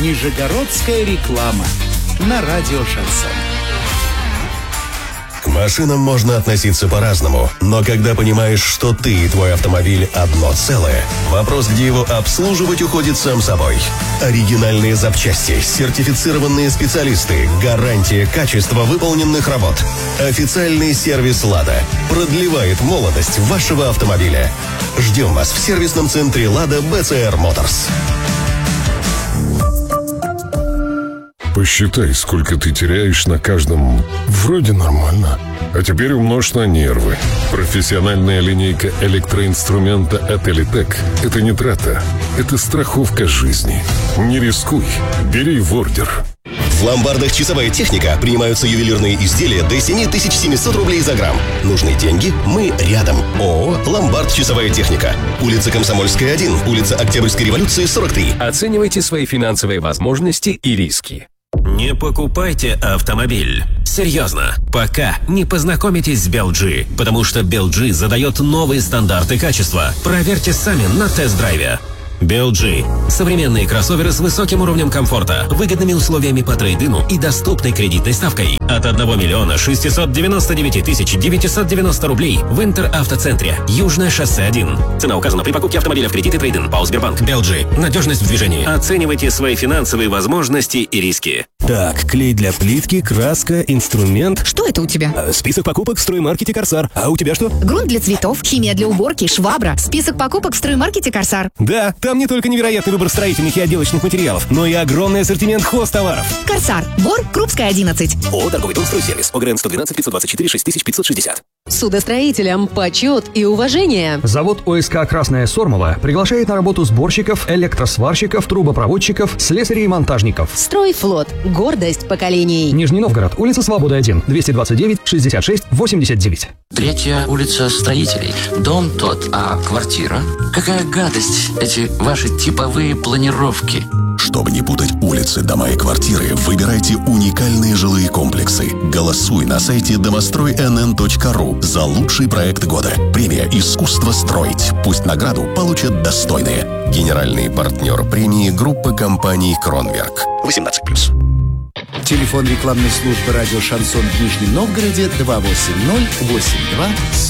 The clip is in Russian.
Нижегородская реклама на радио «Шансон». К машинам можно относиться по-разному, но когда понимаешь, что ты и твой автомобиль одно целое, вопрос, где его обслуживать, уходит сам собой. Оригинальные запчасти, сертифицированные специалисты, гарантия качества выполненных работ. Официальный сервис «Лада» продлевает молодость вашего автомобиля. Ждем вас в сервисном центре «Лада» БЦР Моторс. Посчитай, сколько ты теряешь на каждом. Вроде нормально. А теперь умножь на нервы. Профессиональная линейка электроинструмента от Elitec – это не трата, это страховка жизни. Не рискуй, бери в ордер. В ломбардах «Часовая техника» принимаются ювелирные изделия до 7700 рублей за грамм. Нужны деньги? Мы рядом. ООО «Ломбард. Часовая техника». Улица Комсомольская, 1, улица Октябрьской революции, 43. Оценивайте свои финансовые возможности и риски. Не покупайте автомобиль. Серьезно, пока не познакомитесь с BelG, потому что BelG задает новые стандарты качества. Проверьте сами на тест-драйве. BelG – современные кроссоверы с высоким уровнем комфорта, выгодными условиями по трейд-ину и доступной кредитной ставкой. От 1 миллиона 699 тысяч 990 рублей в Интеравтоцентре. Южное шоссе 1. Цена указана при покупке автомобиля в кредит и трейд-ин. ПАО «Сбербанк». BelG – надежность в движении. Оценивайте свои финансовые возможности и риски. Так, клей для плитки, краска, инструмент. Что это у тебя? Список покупок в строймаркете «Корсар». А у тебя что? Грунт для цветов, химия для уборки, швабра. Список покупок в строймаркете «Корсар». Да, там не только невероятный выбор строительных и отделочных материалов, но и огромный ассортимент хозтоваров. «Корсар». Бор, Крупская, 11. ООО «Торговый дом «Стройсервис». ОГРН 112 524 6560. Судостроителям почет и уважение. Завод ОСК «Красная Сормова» приглашает на работу сборщиков, электросварщиков, трубопроводчиков, слесарей и монтажников. Стройфлот. Гордость поколений. Нижний Новгород, улица Свободы 1, 229 66 89. 3-я улица Строителей. Дом тот, а квартира? Какая гадость, эти ваши типовые планировки. Чтобы не путать улицы, дома и квартиры, выбирайте уникальные жилые комплексы. Голосуй на сайте домостройнн.ру за лучший проект года. Премия «Искусство строить». Пусть награду получат достойные. Генеральный партнер премии — группа компаний «Кронверк». 18+. Телефон рекламной службы радио «Шансон» в Нижнем Новгороде 280-82-40.